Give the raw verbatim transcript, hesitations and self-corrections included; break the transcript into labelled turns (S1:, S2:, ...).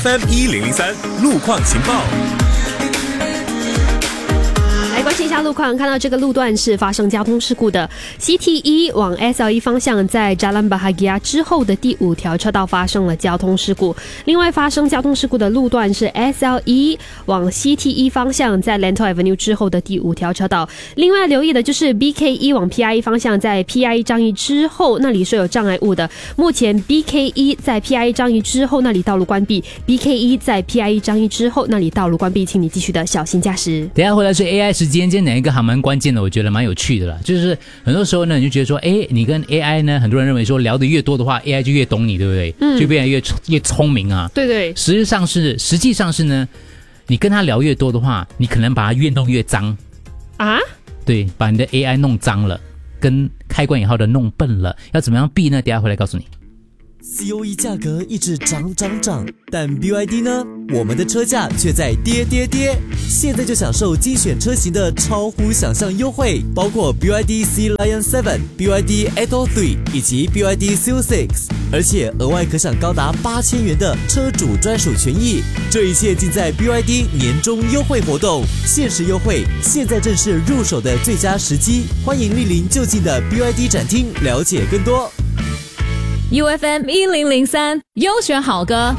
S1: F M 一零零三路况情报。
S2: 来关心一下路况，看到这个路段是发生交通事故的 C T 一 往 S L 一 方向，在 Jalan Bahagia 之后的第五条车道发生了交通事故。另外发生交通事故的路段是 S L 一 往 C T 一 方向，在 Lentor Avenue 之后的第五条车道。另外留意的就是 B K 一 往 P I 一 方向，在 P I 一 张掖之后那里是有障碍物的。目前 B K 一 在 P I 一 张掖之后那里道路关闭， B K 一 在 P I 一 张掖之后那里道路关闭，请你继续的小心驾驶。
S3: 等一下回来是 A I 时间，今天哪一个还蛮关键的，我觉得蛮有趣的啦。就是很多时候呢，你就觉得说，哎，你跟 A I 呢，很多人认为说聊得越多的话 ，A I 就越懂你，对不对？嗯，就变得越越聪明啊。
S2: 对对，
S3: 实际上是实际上是呢，你跟他聊越多的话，你可能把它越弄越脏
S2: 啊。
S3: 对，把你的 A I 弄脏了，跟开关以后的弄笨了，要怎么样避呢？等一下回来告诉你。
S4: C O E 价格一直涨涨涨，但 B Y D 呢？我们的车价却在跌跌跌。现在就享受精选车型的超乎想象优惠，包括 B Y D Sea Lion 七、B Y D Atto 三以及 B Y D Seal 六，而且额外可享高达八千元的车主专属权益。这一切尽在 B Y D 年终优惠活动，限时优惠，现在正是入手的最佳时机。欢迎莅临就近的 B Y D 展厅了解更多。
S5: U F M 一零零三优选好歌。